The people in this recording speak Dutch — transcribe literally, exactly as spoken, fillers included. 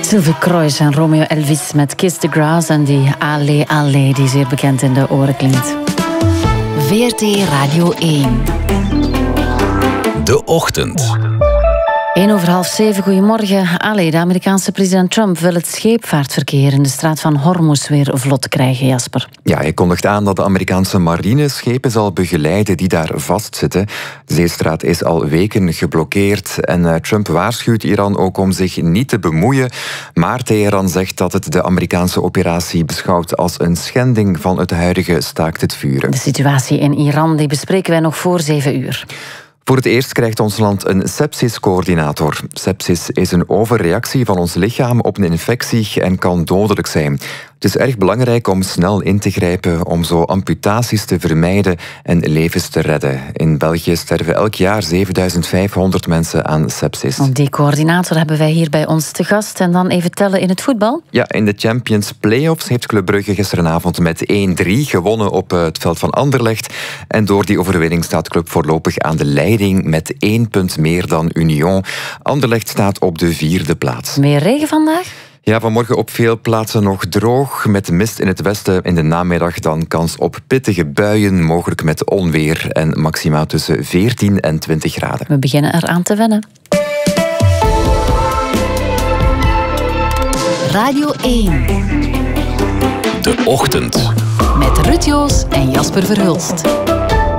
Sylvie Kroijs en Romeo Elvis met Kiss the Grass en die Allez Allez die zeer bekend in de oren klinkt. V R T Radio één. De Ochtend. één over half zeven, goedemorgen. Allee, de Amerikaanse president Trump wil het scheepvaartverkeer in de straat van Hormuz weer vlot krijgen, Jasper. Ja, hij kondigt aan dat de Amerikaanse marine schepen zal begeleiden die daar vastzitten. De zeestraat is al weken geblokkeerd en uh, Trump waarschuwt Iran ook om zich niet te bemoeien. Maar Teheran zegt dat het de Amerikaanse operatie beschouwt als een schending van het huidige staakt het vuren. De situatie in Iran die bespreken wij nog voor zeven uur. Voor het eerst krijgt ons land een sepsiscoördinator. Sepsis is een overreactie van ons lichaam op een infectie en kan dodelijk zijn. Het is erg belangrijk om snel in te grijpen om zo amputaties te vermijden en levens te redden. In België sterven elk jaar zevenduizend vijfhonderd mensen aan sepsis. Die coördinator hebben wij hier bij ons te gast. En dan even tellen in het voetbal. Ja, in de Champions Playoffs heeft Club Brugge gisteravond met één drie gewonnen op het veld van Anderlecht. En door die overwinning staat Club voorlopig aan de leiding met één punt meer dan Union. Anderlecht staat op de vierde plaats. Meer regen vandaag? Ja, vanmorgen op veel plaatsen nog droog, met mist in het westen. In de namiddag dan kans op pittige buien, mogelijk met onweer en maximaal tussen veertien en twintig graden. We beginnen eraan te wennen. Radio één. De Ochtend. Met Ruud Joos en Jasper Verhulst.